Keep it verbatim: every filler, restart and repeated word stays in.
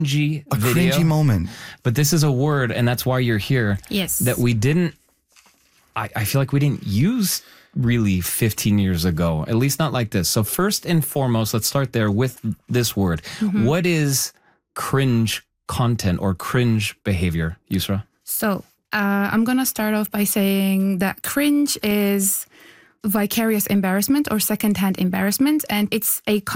cringy A video. cringy moment. But this is a word, and that's why you're here. Yes. That we didn't, I, I feel like we didn't use really fifteen years ago, at least not like this. So first and foremost, let's start there with this word. Mm-hmm. What is cringe content or cringe behavior, Yusra? So uh, I'm going to start off by saying that cringe is vicarious embarrassment or secondhand embarrassment, and it's a